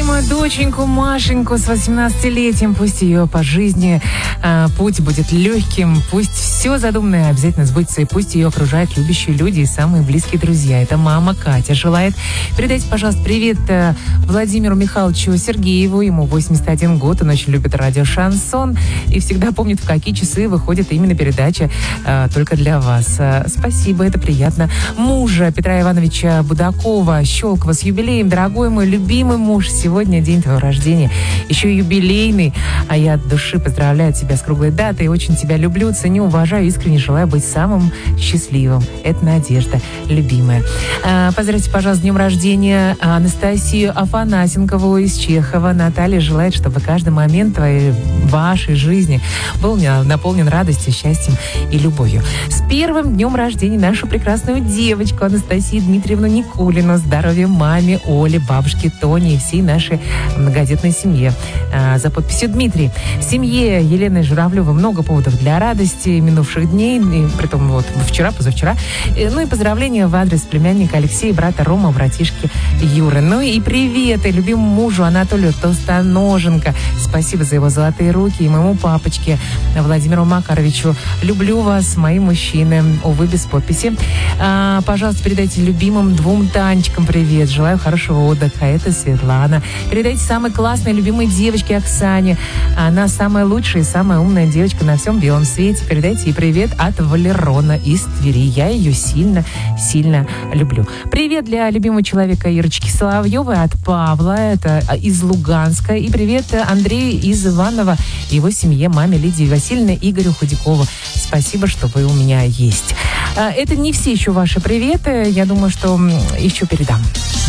любимую доченьку Машеньку с 18-летием. Пусть ее по жизни путь будет легким, пусть все задуманное обязательно сбудется, и пусть ее окружают любящие люди и самые близкие друзья. Это мама Катя желает. Передайте, пожалуйста, привет Владимиру Михайловичу Сергееву. Ему 81 год, он очень любит радио «Шансон» и всегда помнит, в какие часы выходит именно передача только для вас. Спасибо, это приятно. Мужа Петра Ивановича Будакова, Щелкова, с юбилеем. Дорогой мой любимый муж, сегодня день твоего рождения, еще юбилейный, а я от души поздравляю тебя с круглой датой, очень тебя люблю, ценю, уважаю, искренне желаю быть самым счастливым. Это Надежда, любимая. Поздравьте, пожалуйста, с днем рождения Анастасию Афанасенкову из Чехова. Наталья желает, чтобы каждый момент вашей жизни был наполнен радостью, счастьем и любовью. С первым днем рождения нашу прекрасную девочку Анастасию Дмитриевну Никулину. Здоровья маме, Оле, бабушке Тоне и всей нашей многодетной семье. За подписью Дмитрий. В семье Елены Журавлевой много поводов для радости минувших дней, и притом вот вчера, позавчера. Ну и поздравления в адрес племянника Алексея, брата Рома, братишки Юры. Ну и привет и любимому мужу Анатолию Толстоноженко. Спасибо за его золотые руки и моему папочке Владимиру Макаровичу. Люблю вас, мои мужчины. Увы, без подписи. Пожалуйста, передайте любимым двум Танечкам привет. Желаю хорошего отдыха. Это Светлана. Передайте самой классной, любимой девочке Оксане. Она самая лучшая и самая умная девочка на всем белом свете. Передайте ей привет от Валерона из Твери. Я ее сильно люблю. Привет для любимого человека Ирочки Соловьевой от Павла. Это из Луганска. И привет Андрею из Иваново, его семье, маме Лидии Васильевне, Игорю Худякову. Спасибо, что вы у меня есть. Это не все еще ваши приветы. Я думаю, что еще передам.